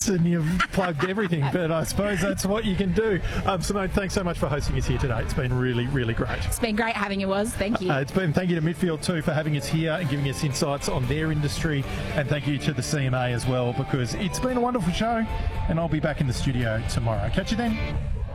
podcasts and you've plugged everything, but I suppose that's what you can do. Simone, thanks so much for hosting us here today. It's been really, really great. It's been great having you, Woz. Thank you. Thank you to Midfield too for having us here and giving us insights on their industry, and thank you to the CMA as well, because it's been a wonderful show, and I'll be back in the studio tomorrow. Catch you then.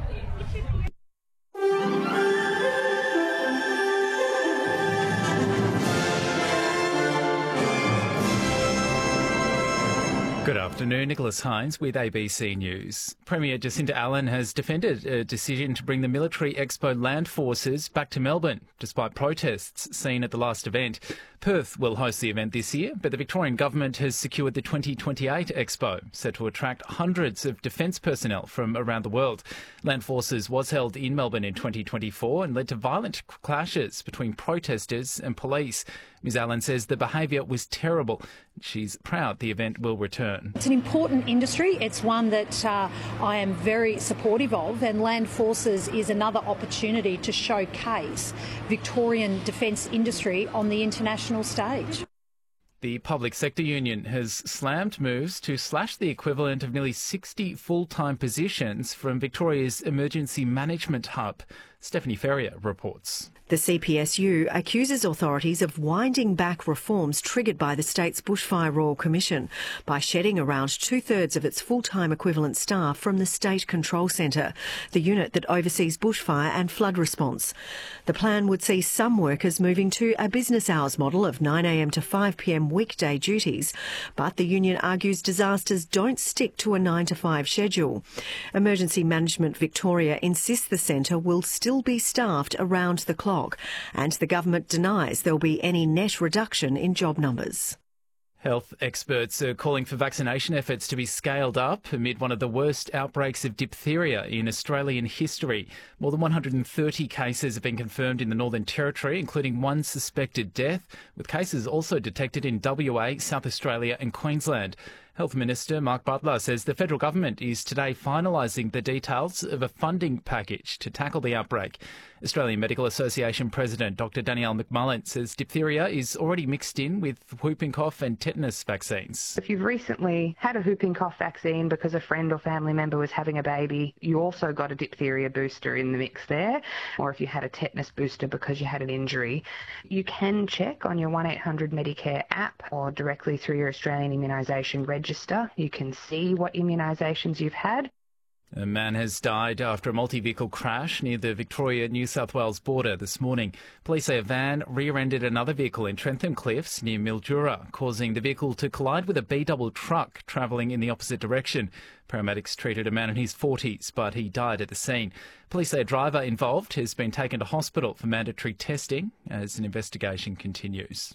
Good afternoon, Nicholas Hines with ABC News. Premier Jacinta Allan has defended a decision to bring the Military Expo Land Forces back to Melbourne, despite protests seen at the last event. Perth will host the event this year, but the Victorian government has secured the 2028 Expo, set to attract hundreds of defence personnel from around the world. Land Forces was held in Melbourne in 2024 and led to violent clashes between protesters and police. Ms Allan says the behaviour was terrible. She's proud the event will return. It's an important industry. It's one that I am very supportive of, and Land Forces is another opportunity to showcase Victorian defence industry on the international stage. The Public Sector Union has slammed moves to slash the equivalent of nearly 60 full-time positions from Victoria's emergency management hub. Stephanie Ferrier reports. The CPSU accuses authorities of winding back reforms triggered by the state's Bushfire Royal Commission by shedding around 2/3 of its full-time equivalent staff from the State Control Centre, the unit that oversees bushfire and flood response. The plan would see some workers moving to a business hours model of 9 a.m. to 5 p.m. weekday duties, but the union argues disasters don't stick to a 9 to 5 schedule. Emergency Management Victoria insists the centre will still be staffed around the clock, and the government denies there'll be any net reduction in job numbers. Health experts are calling for vaccination efforts to be scaled up amid one of the worst outbreaks of diphtheria in Australian history. More than 130 cases have been confirmed in the Northern Territory, including one suspected death, with cases also detected in WA, South Australia and Queensland. Health Minister Mark Butler says the federal government is today finalising the details of a funding package to tackle the outbreak. Australian Medical Association President Dr Danielle McMullen says diphtheria is already mixed in with whooping cough and tetanus vaccines. If you've recently had a whooping cough vaccine because a friend or family member was having a baby, you also got a diphtheria booster in the mix there. Or if you had a tetanus booster because you had an injury, you can check on your 1800 Medicare app or directly through your Australian Immunisation Register. You can see what immunisations you've had. A man has died after a multi-vehicle crash near the Victoria-New South Wales border this morning. Police say a van rear-ended another vehicle in Trentham Cliffs near Mildura, causing the vehicle to collide with a B-double truck travelling in the opposite direction. Paramedics treated a man in his 40s, but he died at the scene. Police say a driver involved has been taken to hospital for mandatory testing as an investigation continues.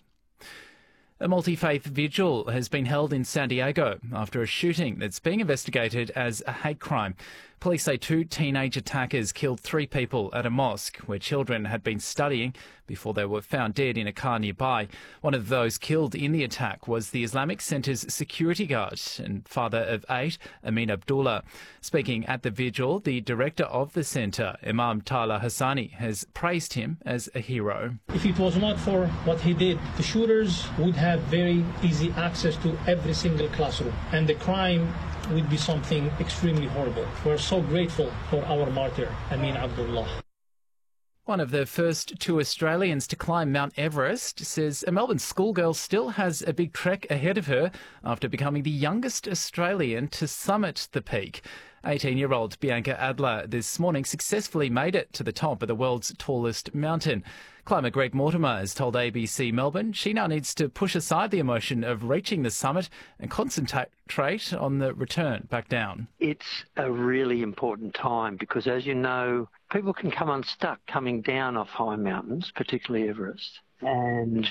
A multi-faith vigil has been held in San Diego after a shooting that's being investigated as a hate crime. Police say 2 teenage attackers killed 3 people at a mosque where children had been studying before they were found dead in a car nearby. One of those killed in the attack was the Islamic Centre's security guard and father of 8, Amin Abdullah. Speaking at the vigil, the director of the centre, Imam Tyler Hassani, has praised him as a hero. If it was not for what he did, the shooters would have very easy access to every single classroom, and the crime would be something extremely horrible. We're so grateful for our martyr, Amin Abdullah. One of the first 2 Australians to climb Mount Everest says a Melbourne schoolgirl still has a big trek ahead of her after becoming the youngest Australian to summit the peak. 18-year-old Bianca Adler this morning successfully made it to the top of the world's tallest mountain. Climber Greg Mortimer has told ABC Melbourne she now needs to push aside the emotion of reaching the summit and concentrate on the return back down. It's a really important time because, as you know, people can come unstuck coming down off high mountains, particularly Everest. And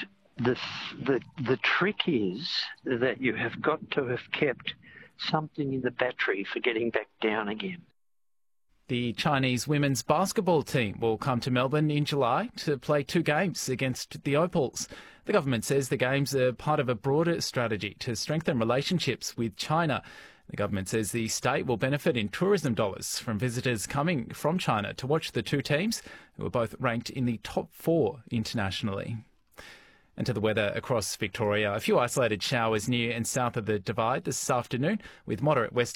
the trick is that you have got to have kept something in the battery for getting back down again. The Chinese women's basketball team will come to Melbourne in July to play 2 games against the Opals. The government says the games are part of a broader strategy to strengthen relationships with China. The government says the state will benefit in tourism dollars from visitors coming from China to watch the 2 teams, who are both ranked in the top 4 internationally. And to the weather across Victoria, a few isolated showers near and south of the Divide this afternoon, with moderate west